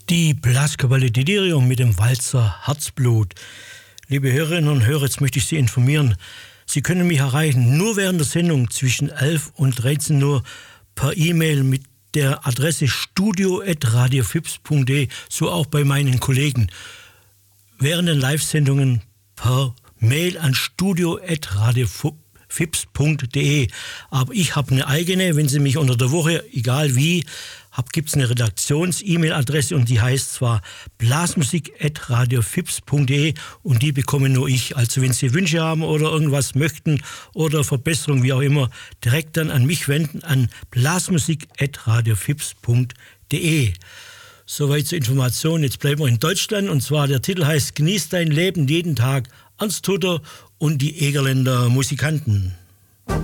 Die Blaskapelle Delirium mit dem Walzer Herzblut. Liebe Hörerinnen und Hörer, jetzt möchte ich Sie informieren. Sie können mich erreichen nur während der Sendung zwischen 11 und 13 Uhr per E-Mail mit der Adresse studio@radiofips.de, so auch bei meinen Kollegen. Während den Live-Sendungen per Mail an studio@radiofips.de. Aber ich habe eine eigene, wenn Sie mich unter der Woche, egal wie, gibt es eine Redaktions-E-Mail-Adresse und die heißt zwar blasmusik@radiofips.de und die bekomme nur ich. Also wenn Sie Wünsche haben oder irgendwas möchten oder Verbesserungen, wie auch immer, direkt dann an mich wenden an blasmusik@radiofips.de. Soweit zur Information. Jetzt bleiben wir in Deutschland und zwar der Titel heißt Genieß dein Leben jeden Tag, Ernst Tutter und die Egerländer Musikanten.